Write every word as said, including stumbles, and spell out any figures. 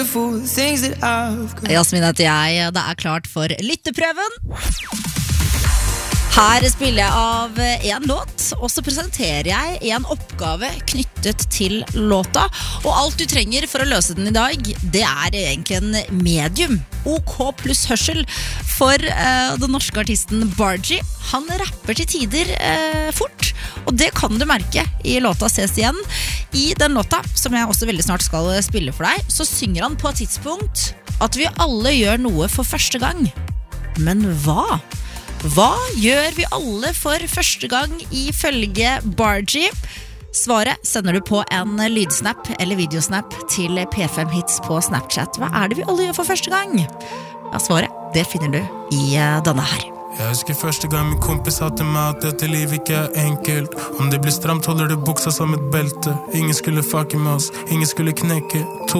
Jasmin heter jeg, det er klart for lytteprøven. Her spiller jeg av en låt, og så presenterer jeg en oppgave knyttet til låta. Og alt du trenger for å løse den i dag, det er egentlig en medium. OK pluss hørsel for uh, den norske artisten Bargie. Han rapper til tider uh, fort, og det kan du merke i låta Ses igjen. I den låta, som jeg også veldig snart skal spille for deg, så synger han på et tidspunkt at vi alle gjør noe for første gang. Men hva? Hva gjør vi alle for første gang ifølge Bargie? Svaret sender du på en lydsnap eller videosnap til P fem Hits på Snapchat. Hva er det vi alle gjør for første gang? Ja, svaret, det finner du i denne her. Jeg husker første gang min kompis sa til meg at dette liv ikke er enkelt. Om det blir stramt holder du buksa som et belte. Ingen skulle fucke med oss, ingen skulle knekke. To